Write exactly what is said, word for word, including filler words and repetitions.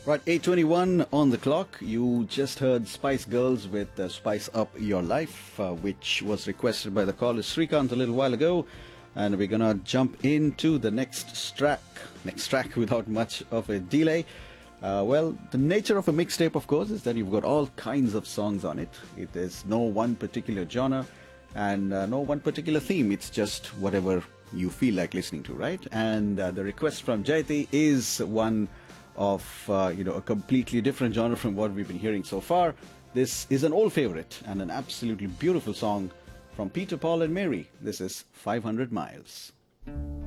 Right, eight twenty-one on the clock. You just heard Spice Girls with uh, Spice Up Your Life, uh, which was requested by the caller Srikant a little while ago. And we're going to jump into the next track, next track without much of a delay. Uh, well, the nature of a mixtape, of course, is that you've got all kinds of songs on it. It is no one particular genre and uh, no one particular theme. It's just whatever you feel like listening to, right? And uh, the request from Jayati is one of uh, you know a completely different genre from what we've been hearing so far. This is an old favorite and an absolutely beautiful song from Peter, Paul and Mary. This is five hundred miles.